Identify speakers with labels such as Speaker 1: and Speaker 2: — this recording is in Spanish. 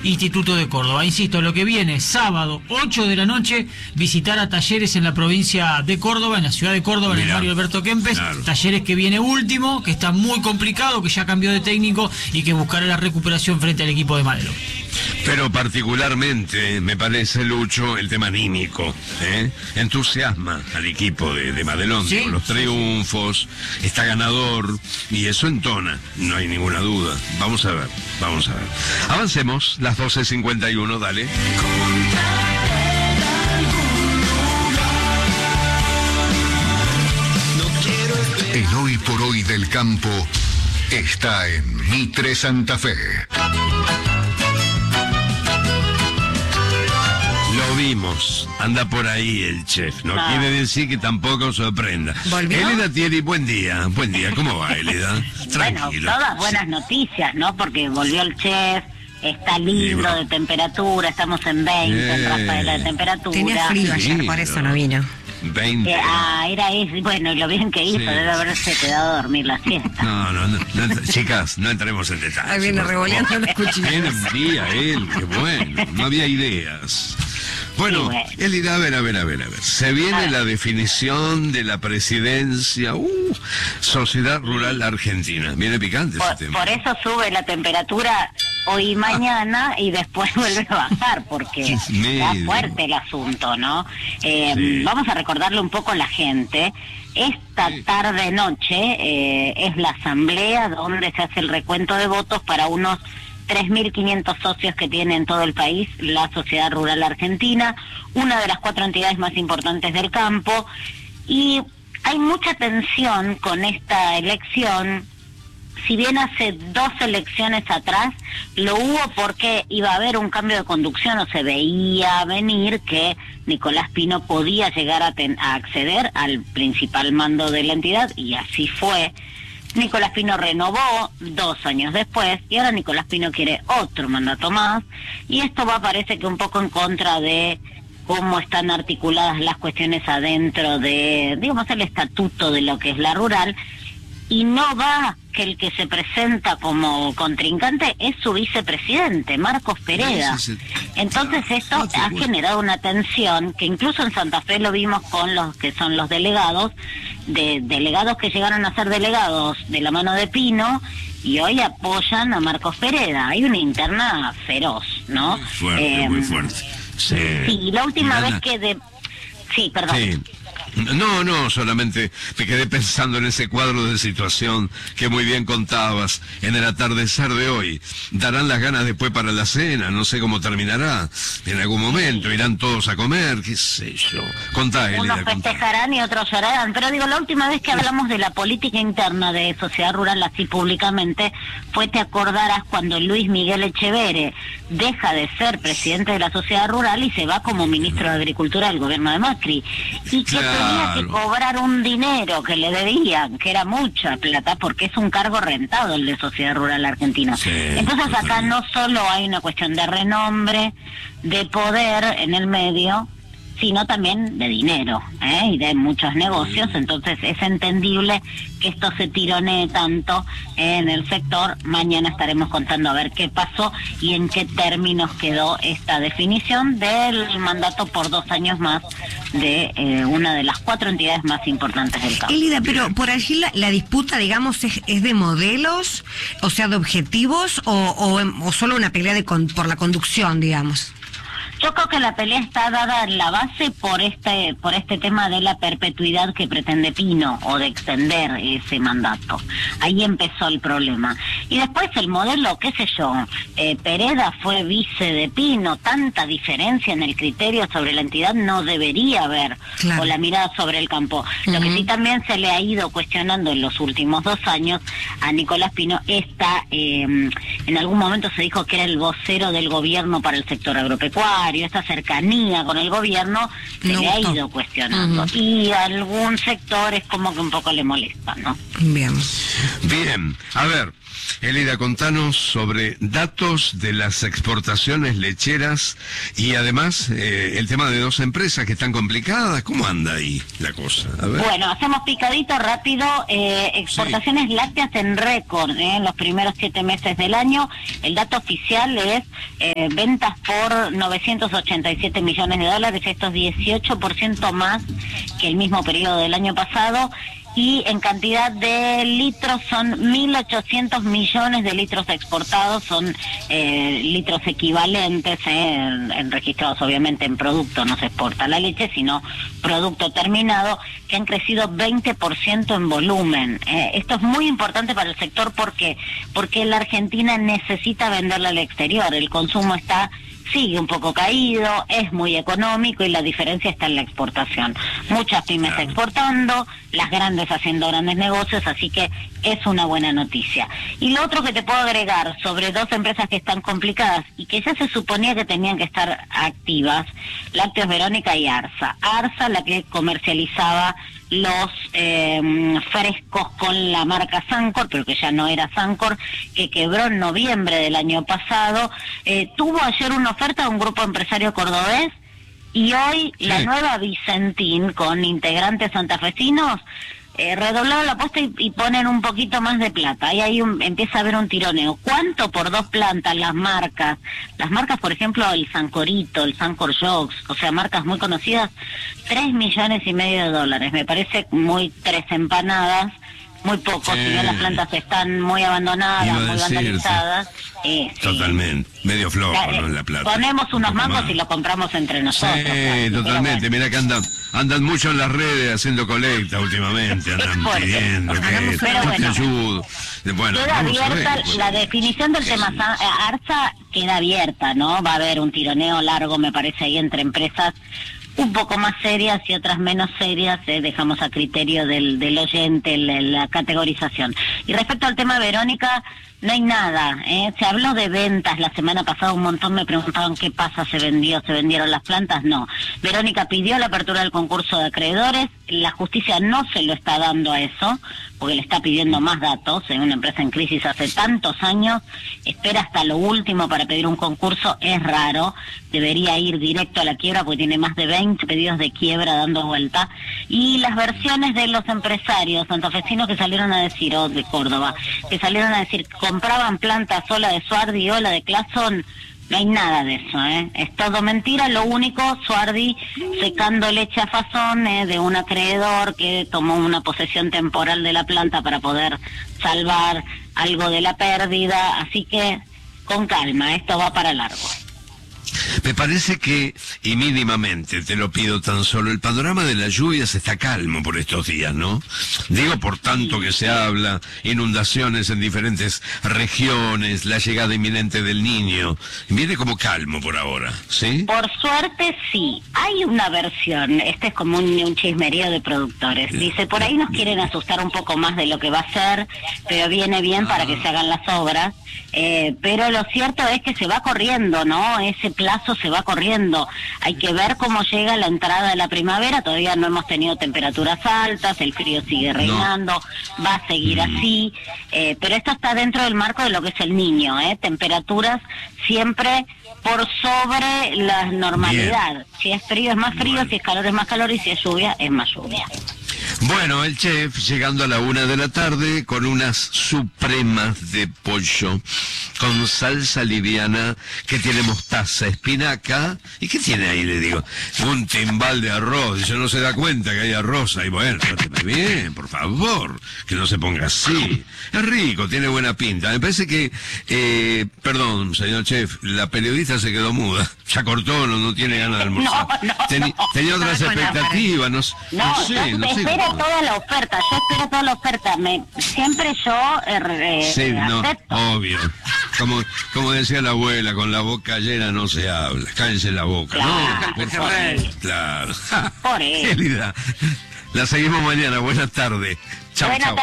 Speaker 1: Instituto de Córdoba. Insisto, lo que viene sábado 8 de la noche, visitar a Talleres en la provincia de Córdoba, en la ciudad de Córdoba, en el Mario Alberto Kempes. Claro. Talleres que viene último, que está muy complicado, que ya cambió de técnico y que buscará la recuperación frente al equipo de Madero.
Speaker 2: Pero particularmente, me parece, Lucho, el tema anímico, entusiasma al equipo de Madelón, ¿sí? Con los triunfos, está ganador, y eso entona, no hay ninguna duda. Vamos a ver. Avancemos, las 12:51, dale.
Speaker 3: El hoy por hoy del campo está en Mitre Santa Fe.
Speaker 2: Lo vimos, anda por ahí el chef, no quiere decir que tampoco sorprenda.
Speaker 4: ¿Volvió?
Speaker 2: Elida Thierry, buen día, ¿cómo va, Elida?
Speaker 5: Tranquilo. Bueno, todas buenas noticias, ¿no? Porque volvió el chef, está libro de temperatura, estamos en 20 en Rafaela de temperatura.
Speaker 4: Tenía frío ayer, por eso no vino.
Speaker 2: 20.
Speaker 5: Bueno, y lo bien que hizo, debe haberse quedado a dormir la siesta.
Speaker 2: No, chicas, no entremos en detalles.
Speaker 4: Ahí viene revoleando los cuchillos.
Speaker 2: Bien día él, qué bueno, no había ideas. Bueno, Elida, a ver. Se viene la definición de la presidencia, Sociedad Rural Argentina. Viene picante ese tema.
Speaker 5: Por eso sube la temperatura hoy y mañana y después vuelve a bajar, porque está fuerte el asunto, ¿no? Vamos a recordarle un poco a la gente. Esta tarde-noche es la asamblea donde se hace el recuento de votos para unos 3.500 socios que tiene en todo el país la Sociedad Rural Argentina, una de las 4 entidades más importantes del campo, y hay mucha tensión con esta elección. Si bien hace 2 elecciones atrás lo hubo porque iba a haber un cambio de conducción, o se veía venir que Nicolás Pino podía llegar a acceder al principal mando de la entidad, y así fue. Nicolás Pino renovó 2 años después, y ahora Nicolás Pino quiere otro mandato más, y esto va, parece que un poco en contra de cómo están articuladas las cuestiones adentro de, digamos, el estatuto de lo que es la rural, y no va que el que se presenta como contrincante es su vicepresidente, Marcos Pereda. Entonces esto ha generado una tensión que incluso en Santa Fe lo vimos con los que son los delegados, delegados que llegaron a ser delegados de la mano de Pino y hoy apoyan a Marcos Pereda. Hay una interna feroz, ¿no?
Speaker 2: Muy fuerte.
Speaker 5: Sí, la última vez que Sí, perdón. Sí.
Speaker 2: No, solamente me quedé pensando en ese cuadro de situación que muy bien contabas en el atardecer de hoy. Darán las ganas después para la cena, no sé cómo terminará. En algún momento irán todos a comer, qué sé yo. Contá, Elida.
Speaker 5: Unos festejarán y otros llorarán. Pero digo, la última vez que hablamos de la política interna de Sociedad Rural así públicamente fue, te acordarás, cuando Luis Miguel Echeverre deja de ser presidente de la Sociedad Rural y se va como ministro de Agricultura del gobierno de Macri. Y que tenía que cobrar un dinero que le debían, que era mucha plata, porque es un cargo rentado el de Sociedad Rural Argentina. Entonces acá no solo hay una cuestión de renombre, de poder en el medio, sino también de dinero, y de muchos negocios. Entonces es entendible que esto se tironee tanto en el sector. Mañana estaremos contando a ver qué pasó y en qué términos quedó esta definición del mandato por 2 años más de una de las 4 entidades más importantes del campo.
Speaker 4: Elida, pero por allí la disputa, digamos, es de modelos, o sea, de objetivos, o solo una pelea por la conducción, digamos.
Speaker 5: Yo creo que la pelea está dada en la base por este tema de la perpetuidad que pretende Pino, o de extender ese mandato. Ahí empezó el problema. Y después el modelo, qué sé yo, Pereda fue vice de Pino, tanta diferencia en el criterio sobre la entidad no debería haber, claro, o la mirada sobre el campo. Lo que sí también se le ha ido cuestionando en los últimos 2 años a Nicolás Pino, en algún momento se dijo que era el vocero del gobierno para el sector agropecuario, esta cercanía con el gobierno se le ha ido cuestionando, y a algún sector es como que un poco le molesta, ¿no?
Speaker 4: Bien,
Speaker 2: a ver, Elida, contanos sobre datos de las exportaciones lecheras y además el tema de 2 empresas que están complicadas. ¿Cómo anda ahí la cosa? A ver.
Speaker 5: Bueno, hacemos picadito rápido. Exportaciones lácteas en récord en los primeros 7 meses del año. El dato oficial es ventas por 987 millones de dólares. Esto es 18% más que el mismo periodo del año pasado. Y en cantidad de litros son 1.800 millones de litros exportados, son litros equivalentes, registrados obviamente en producto, no se exporta la leche, sino producto terminado, que han crecido 20% en volumen. Esto es muy importante para el sector porque la Argentina necesita venderla al exterior, el consumo sigue un poco caído, es muy económico y la diferencia está en la exportación. Muchas pymes exportando, las grandes haciendo grandes negocios, así que es una buena noticia. Y lo otro que te puedo agregar sobre 2 empresas que están complicadas y que ya se suponía que tenían que estar activas, Lácteos Verónica y Arsa. Arsa, la que comercializaba los frescos con la marca Sancor, pero que ya no era Sancor, que quebró en noviembre del año pasado, tuvo ayer una oferta de un grupo empresario cordobés y hoy la nueva Vicentín, con integrantes santafesinos, redoblaron la apuesta y ponen un poquito más de plata. Ahí empieza a haber un tironeo. ¿Cuánto por 2 plantas? Las marcas, por ejemplo, el Sancorito, el Sancor Jocks, o sea, marcas muy conocidas, $3,5 millones. Me parece muy 3 empanadas, muy poco, si bien las plantas están muy abandonadas, muy vandalizadas.
Speaker 2: Totalmente, medio flojo, ¿no? En La Plata.
Speaker 5: Ponemos unos mangos y los compramos entre nosotros.
Speaker 2: Sí, totalmente. Mira que andan mucho en las redes haciendo colecta últimamente, andan pidiendo que te ayudo. Bueno,
Speaker 5: queda abierta la definición del tema Arsa, queda abierta, ¿no? Va a haber un tironeo largo, me parece, ahí entre empresas un poco más serias y otras menos serias, dejamos a criterio del oyente la categorización. Y respecto al tema Verónica, no hay nada, se habló de ventas la semana pasada, un montón me preguntaban qué pasa, se vendieron las plantas, no. Verónica pidió la apertura del concurso de acreedores, la justicia no se lo está dando a eso, porque le está pidiendo más datos, en una empresa en crisis hace tantos años, espera hasta lo último para pedir un concurso, es raro, debería ir directo a la quiebra porque tiene más de 20 pedidos de quiebra dando vuelta, y las versiones de los empresarios santafesinos que salieron a decir, o de Córdoba, que salieron a decir, compraban plantas o la de Suardi o la de Clason, no hay nada de eso, es todo mentira. Lo único, Suardi secando leche a fazón de un acreedor que tomó una posesión temporal de la planta para poder salvar algo de la pérdida, así que con calma, esto va para largo.
Speaker 2: Me parece que, y mínimamente te lo pido tan solo, el panorama de las lluvias está calmo por estos días, ¿no? Digo, por tanto que se habla, inundaciones en diferentes regiones, la llegada inminente del Niño, viene como calmo por ahora, ¿sí?
Speaker 5: Por suerte sí, hay una versión, este es como un chismerío de productores, dice, por ahí nos quieren asustar un poco más de lo que va a ser, pero viene bien para que se hagan las obras, pero lo cierto es que se va corriendo, ¿no? Ese plazo se va corriendo. Hay que ver cómo llega la entrada de la primavera. Todavía no hemos tenido temperaturas altas, el frío sigue reinando, va a seguir así, pero esto está dentro del marco de lo que es el Niño, temperaturas siempre por sobre la normalidad. Bien. Si es frío es más frío, si es calor es más calor y si es lluvia es más lluvia.
Speaker 2: Bueno, el chef llegando a la 1 de la tarde con unas supremas de pollo con salsa liviana que tiene mostaza, espinaca y ¿qué tiene ahí? Le digo, un timbal de arroz. Y yo no se da cuenta que hay arroz ahí. Bueno, tráteme bien, por favor, que no se ponga así. Es rico, tiene buena pinta. Me parece que, perdón, señor chef, la periodista se quedó muda. Ya cortó, no tiene ganas de almorzar. Tenía otras expectativas, no sé.
Speaker 5: Espero toda la oferta, yo espero toda la oferta. Siempre yo
Speaker 2: sí, no,
Speaker 5: acepto.
Speaker 2: Obvio. Como decía la abuela, con la boca llena no se habla. Cállense la boca.
Speaker 5: Claro,
Speaker 2: no, por favor. Claro.
Speaker 5: Por eso.
Speaker 2: Querida, la seguimos mañana. Buenas tardes. Chau, chau.